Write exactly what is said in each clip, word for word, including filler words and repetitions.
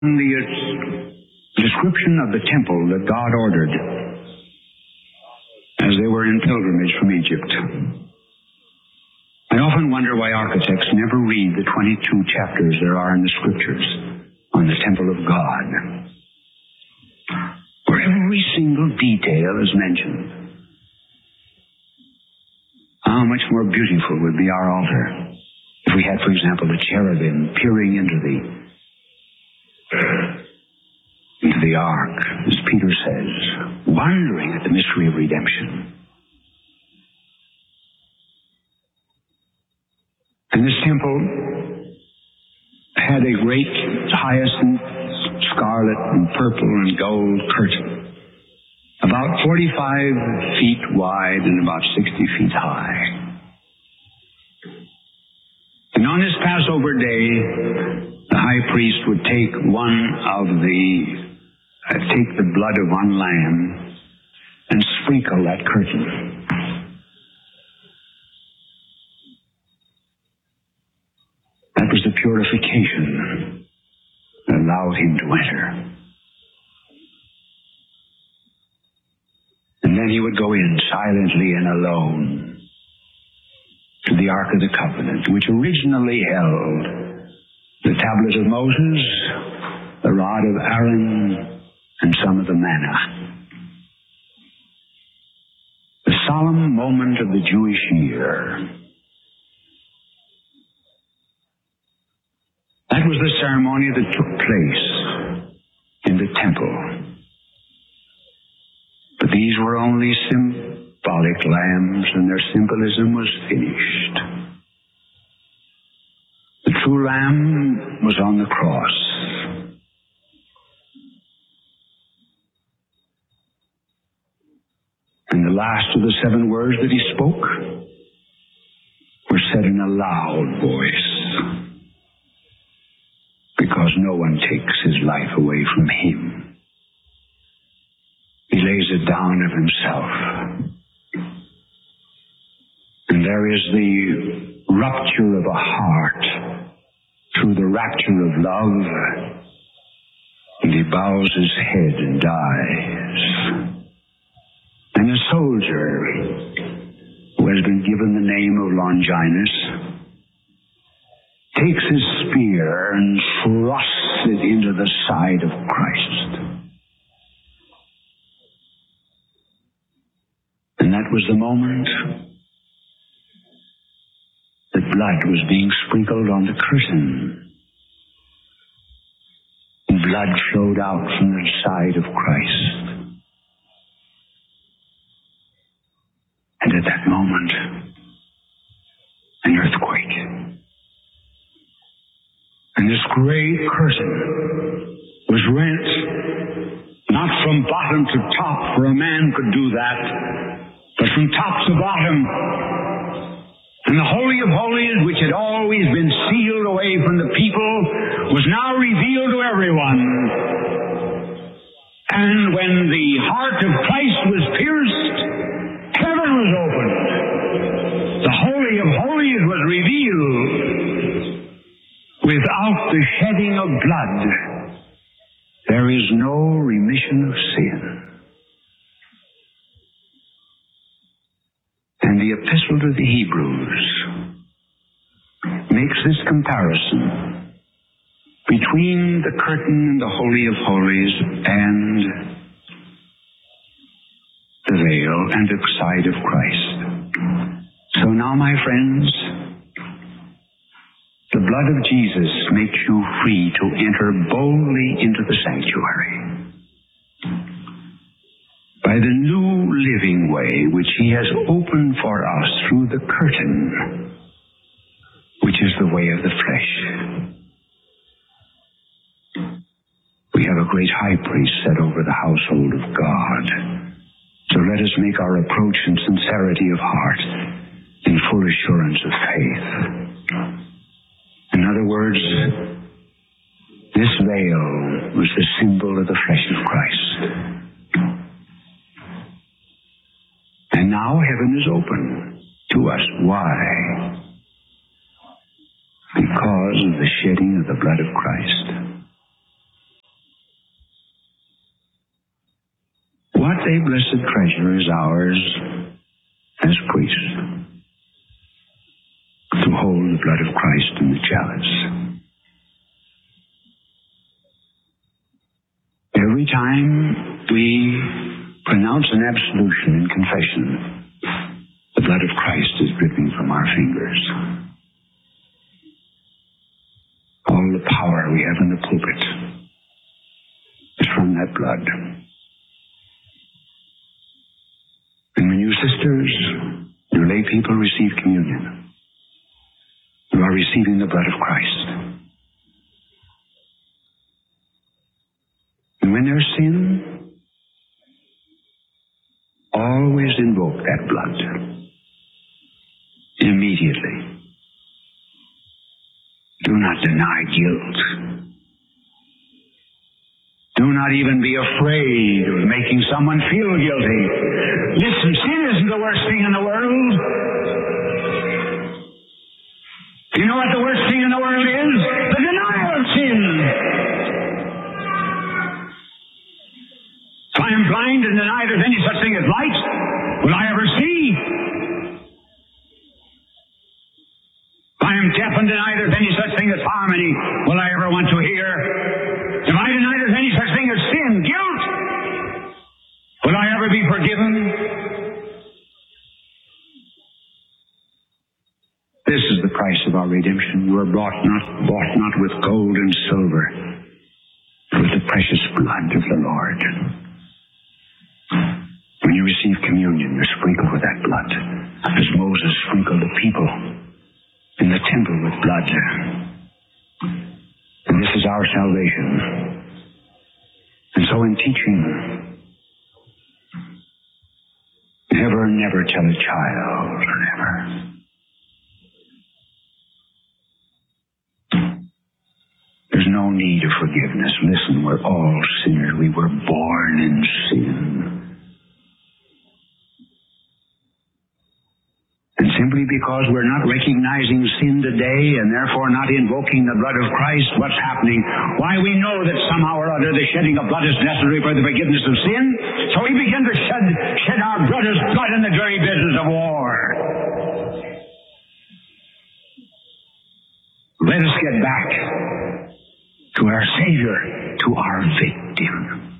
the description of the temple that God ordered as they were in pilgrimage from Egypt. I often wonder why architects never read the twenty-two chapters there are in the Scriptures on the temple of God, where every single detail is mentioned. How much more beautiful would be our altar if we had, for example, the cherubim peering into the into the ark, as Peter says, wondering at the mystery of redemption. And this temple had a great hyacinth, scarlet and purple and gold curtain, about forty-five feet wide and about sixty feet high. And on this Passover day, the high priest would take one of the, uh, take the blood of one lamb and sprinkle that curtain. That was the purification that allowed him to enter. And then he would go in silently and alone to the Ark of the Covenant, which originally held the tablet of Moses, the rod of Aaron, and some of the manna. The solemn moment of the Jewish year. That was the ceremony that took place in the temple. But these were only symbolic lambs, and their symbolism was finished. The true lamb was on the cross. And the last of the seven words that he spoke were said in a loud voice, because no one takes his life away from him. He lays it down of himself. And there is the rupture of a heart through the rapture of love, and he bows his head and dies. And a soldier who has been given the name of Longinus takes his spear and thrusts it into the side of Christ. And that was the moment that blood was being sprinkled on the curtain. And blood flowed out from the side of Christ. And at that moment, an earthquake. And this great curtain was rent, not from bottom to top, for a man could do that, but from top to bottom. And the Holy of Holies, which had always been sealed away from the people, was now revealed to everyone. And when the heart of Christ was pierced, heaven was opened. The Holy of Holies was revealed. Without the shedding of blood, there is no remission of sin. And the Epistle to the Hebrews makes this comparison between the curtain and the Holy of Holies and the veil and the side of Christ. So now, my friends, the blood of Jesus makes you free to enter boldly into the sanctuary by the new living way which he has opened for us through the curtain, which is the way of the flesh. We have a great high priest set over the household of God. So let us make our approach in sincerity of heart, in full assurance of faith. In other words, this veil was the symbol of the flesh of Christ. And now heaven is open to us. Why? Because of the shedding of the blood of Christ. a blessed treasure is ours as priests to hold the blood of Christ in the chalice. Every time we pronounce an absolution in confession, the blood of Christ is dripping from our fingers. All the power we have in the pulpit is from that blood. And when you sisters, you lay people receive communion, you are receiving the blood of Christ. And when there's sin, always invoke that blood immediately. Do not deny guilt. Do not even be afraid of making someone feel guilty. Listen, sin isn't the worst thing in the world. Do you know what the worst thing in the world is? The denial of sin. If I am blind and deny there's any such thing as light, will I ever see? If I am deaf and deny there's any such thing as harmony, will I ever want to hear? If I deny there's any such thing as sin, guilt, will I ever be forgiven? This is the price of our redemption. You are bought not, bought not with gold and silver, but with the precious blood of the Lord. When you receive communion, you're sprinkled with that blood, as Moses sprinkled the people in the temple with blood. And this is our salvation. And so in teaching, never, never tell a child, never. There's no need of forgiveness. Listen, we're all sinners. We were born in sin. And simply because we're not recognizing sin today and therefore not invoking the blood of Christ, what's happening? Why, we know that somehow or other the shedding of blood is necessary for the forgiveness of sin, so we begin to shed, shed our brother's blood in the very business of war. Let us get back to our Savior, to our victim.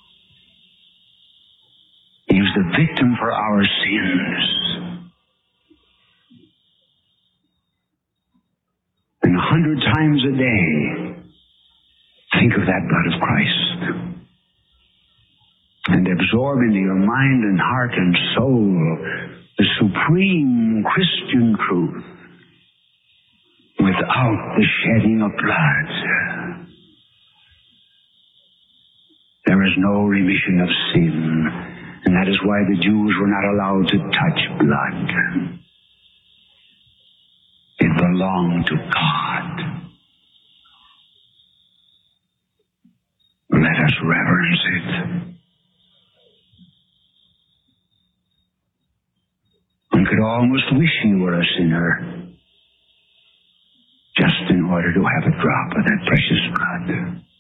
He was the victim for our sins. And a hundred times a day, think of that blood of Christ. And absorb into your mind and heart and soul the supreme Christian truth. Without the shedding of blood, there is no remission of sin. And that is why the Jews were not allowed to touch blood. It belonged to God. Let us reverence it. One could almost wish you were a sinner, just in order to have a drop of that precious blood.